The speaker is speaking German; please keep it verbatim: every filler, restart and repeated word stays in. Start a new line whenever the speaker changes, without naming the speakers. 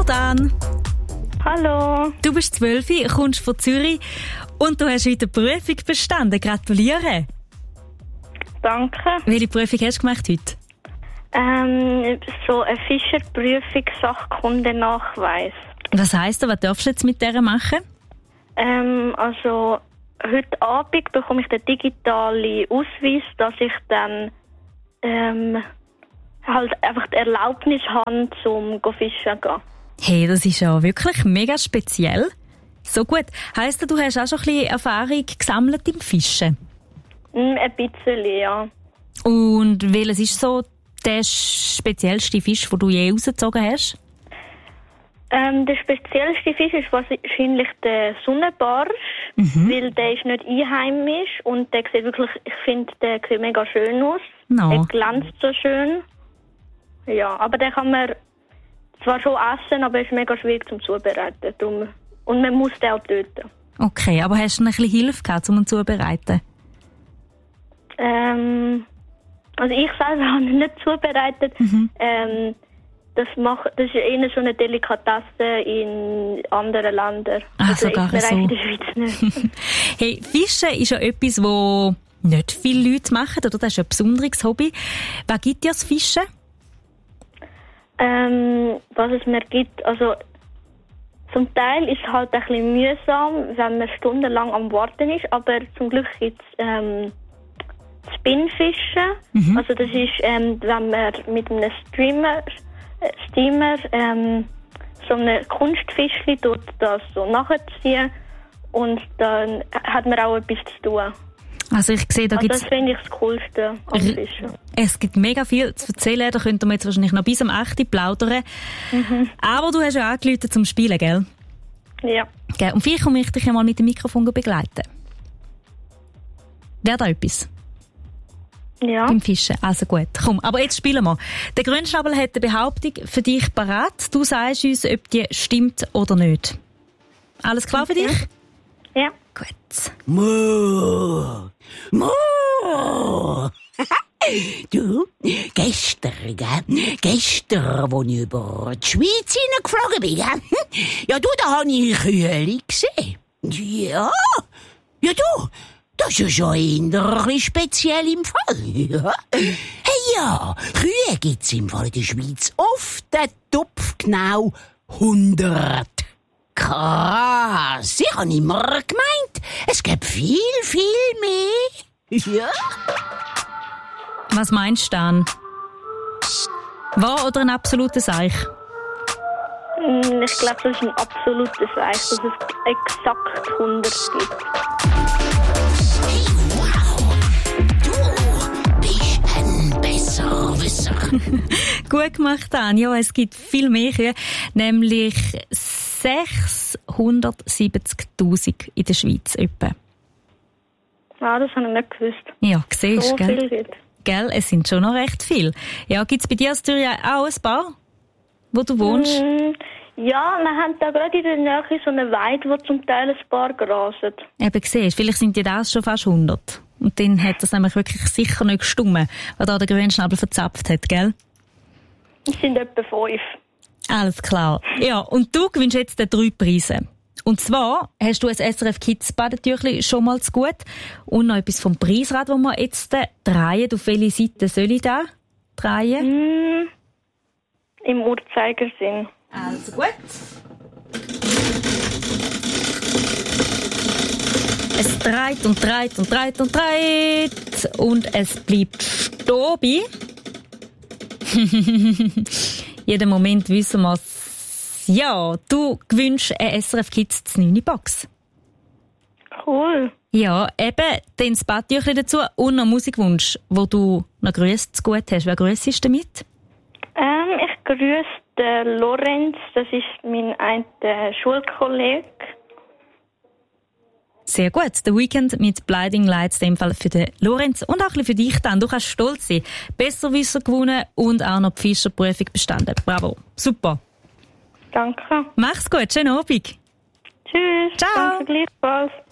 Dan.
Hallo.
Du bist zwölf, kommst von Zürich und du hast heute die Prüfung bestanden. Gratuliere.
Danke.
Welche Prüfung hast du gemacht heute?
Ähm, so eine Fischerprüfung, Sachkundenachweis.
Was heisst das? Was darfst du jetzt mit der machen?
Ähm, also heute Abend bekomme ich den digitalen Ausweis, dass ich dann ähm, halt einfach die Erlaubnis habe, zum fischen zu gehen.
Hey, das ist ja wirklich mega speziell. So gut. Heisst das, du hast auch schon ein bisschen Erfahrung gesammelt im Fischen?
Mm, ein bisschen, ja.
Und welches ist so der speziellste Fisch, den du je rausgezogen hast?
Ähm, der speziellste Fisch ist wahrscheinlich der Sonnenbarsch, mhm. weil der ist nicht einheimisch und der sieht wirklich, ich finde, der sieht mega schön aus.
No.
Er glänzt so schön. Ja, aber den kann man zwar schon essen, aber es ist mega schwierig zum Zubereiten. Darum. Und man muss den auch töten.
Okay, aber hast du ein bisschen Hilfe gehabt, um ihn zuzubereiten?
Ähm, also ich selber habe ihn nicht zubereitet. Mhm. Ähm, das, macht, das ist eher so eine Delikatesse in anderen Ländern.
Ah,
also
sogar
ich
so.
In der Schweiz nicht.
Hey, Fischen ist ja etwas, das nicht viele Leute machen, oder? Das ist ein besonderes Hobby. Was gibt dir das Fischen?
Ähm, was es mir gibt, also zum Teil ist es halt ein bisschen mühsam, wenn man stundenlang am Warten ist, aber zum Glück gibt es ähm, Spinnfischen. Mhm. Also das ist, ähm, wenn man mit einem Streamer, äh, Steamer ähm, so einem Kunstfischchen tut das so nachziehen und dann hat man auch etwas zu tun.
Also ich sehe, da
also
gibt's
das finde ich das Coolste am Fischen.
Es gibt mega viel zu erzählen, da könnten wir jetzt wahrscheinlich noch bis am acht plaudern. Mhm. Aber du hast ja angerufen zum Spielen, gell?
Ja.
Gell? Und vielleicht komme ich dich ja mal mit dem Mikrofon begleiten. Wäre da etwas?
Ja.
Beim Fischen. Also gut, komm, aber jetzt spielen wir. Der Grünschnabel hat eine Behauptung für dich parat. Du sagst uns, ob die stimmt oder nicht. Alles klar für dich?
Ja.
Gut.
Mo! Mo! Du, gestern, gell? Gestern, als ich über die Schweiz hineingeflogen bin, gell? Ja, du, da habe ich Kühe gesehen. Ja. Ja, du, das ist ja schon eher ein bisschen speziell im Fall. Ja. Hey, ja, Kühe gibt's im Fall in der Schweiz auf den Topf genau hundert. Krass, ich habe immer gemeint, es gibt viel, viel mehr. Ja.
Was meinst du dann? Wahr oder ein absolutes Eich?
Ich glaube, das ist ein absolutes Eich, dass es exakt hundert gibt.
Hey, wow, du bist ein Besserwisser.
Gut gemacht, Dan. Ja, es gibt viel mehr Kühe, nämlich sechshundertsiebzigtausend in der Schweiz etwa.
Ah, das habe ich nicht gewusst.
Ja, siehst
so
du, gell?
Viel
Gell, es sind schon noch recht viele. Ja, gibt es bei dir in Zürich auch ein paar, wo du wohnst?
Mm, ja, wir haben da gerade in der Nähe so eine Weide, wo zum Teil ein paar grasen.
Eben, siehst, vielleicht sind die das schon fast hundert. Und dann hat das nämlich wirklich sicher nicht gestummen, was da der Grünschnabel verzapft hat, gell?
Es sind etwa fünf.
Alles klar. Ja, und du gewinnst jetzt die drei Preise. Und zwar hast du ein S R F Kids Badetüchli schon mal zu gut und noch etwas vom Preisrad, das wir jetzt drehen. Auf welche Seite soll ich da drehen?
Mm, im Uhrzeigersinn.
Also gut. Es dreht und dreht und dreht und dreht und es bleibt stehen. Jeden Moment wissen wir es. Ja, du gewünschst eine S R F Kids neun Box.
Cool.
Ja, eben, dann das Badtüchli dazu und noch Musikwunsch, wo du noch Grüße zu gut hast. Wer grüßt damit?
Ähm, ich grüße den Lorenz, das ist mein ein Schulkollege.
Sehr gut. Der Weekend mit Blinding Lights, in dem Fall für den Lorenz und auch ein bisschen für dich dann. Du kannst stolz sein. Besserwisser gewonnen und auch noch die Fischerprüfung bestanden. Bravo. Super.
Danke.
Mach's gut. Schönen Abend.
Tschüss.
Ciao.
Danke gleichfalls.